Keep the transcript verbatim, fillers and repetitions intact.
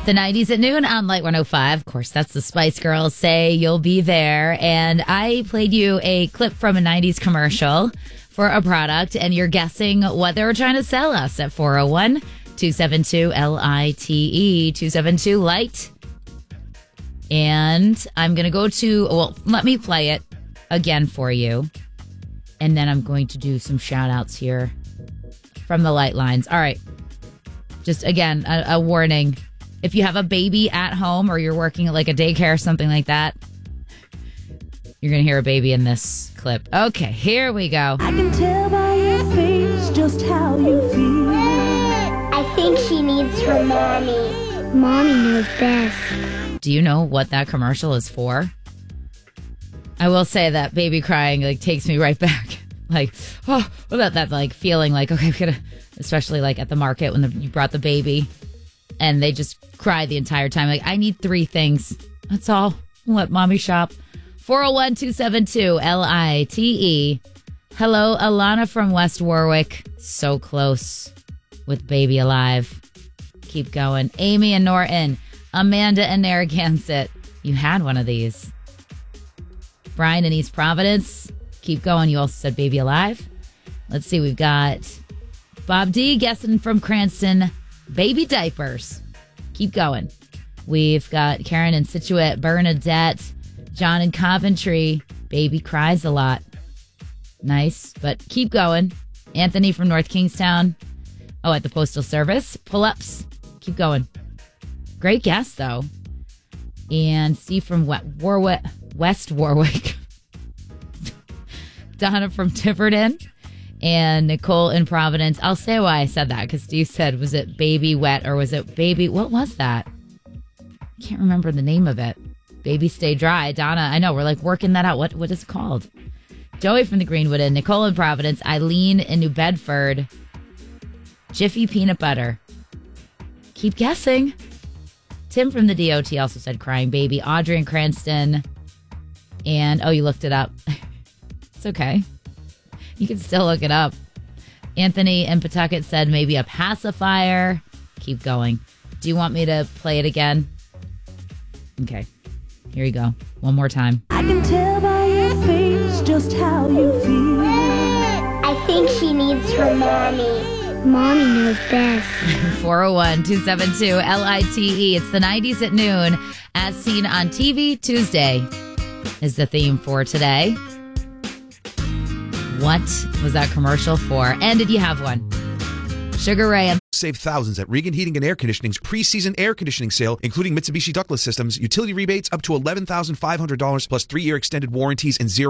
The nineties at noon on Light one oh five. Of course, that's the Spice Girls Say You'll Be There. And I played you a clip from a nineties commercial for a product, and you're guessing what they were trying to sell us at four oh one, two seven two, L I T E, two seven two, Light. And I'm going to go to, well, let me play it again for you. And then I'm going to do some shout outs here from the Light lines. All right. Just again, a, a warning. If you have a baby at home or you're working at like a daycare or something like that, you're going to hear a baby in this clip. Okay, here we go. I can tell by your face just how you feel. I think she needs her mommy. Mommy knows best. Do you know what that commercial is for? I will say that baby crying like takes me right back. Like, oh, what about that like feeling like, okay, we gotta, especially like at the market when the, you brought the baby and they just cry the entire time. Like, I need three things. That's all. Let mommy shop. four oh one, two seven two, L I T E. Hello, Alana from West Warwick. So close with baby alive. Keep going. Amy and Norton. Amanda and Narragansett. You had one of these. Brian in East Providence. Keep going. You also said baby alive. Let's see. We've got Bob D guessing from Cranston. Baby diapers. Keep going. We've got Karen in Situate. Bernadette. John in Coventry. Baby cries a lot. Nice. But keep going. Anthony from North Kingstown. Oh, at the Postal Service. Pull-ups. Keep going. Great guess, though. And Steve from Warwick, West Warwick. Donna from Tiverton. And Nicole in Providence. I'll say why I said that, because Steve said, was it baby wet or was it baby? What was that? Can't remember the name of it. Baby stay dry. Donna, I know, we're like working that out. What What is it called? Joey from the Greenwood Inn. Nicole in Providence. Eileen in New Bedford. Jiffy peanut butter. Keep guessing. Tim from the D O T also said crying baby. Audrey in Cranston. And, oh, you looked it up. It's okay. You can still look it up. Anthony in Pawtucket said maybe a pacifier. Keep going. Do you want me to play it again? Okay. Here you go. One more time. I can tell by your face just how you feel. I think she needs her mommy. Mommy knows best. four oh one, two seven two, L I T E. It's the nineties at noon. As seen on T V, Tuesday is the theme for today. What was that commercial for? And did you have one? Sugar Ray. Save thousands at Regan Heating and Air Conditioning's preseason air conditioning sale, including Mitsubishi ductless systems, utility rebates up to eleven thousand five hundred dollars plus three-year extended warranties and zero